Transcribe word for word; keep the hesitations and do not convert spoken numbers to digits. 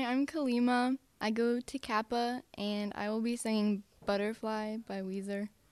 I'm Kalima. I go to Kappa and I will be singing Butterfly by Weezer.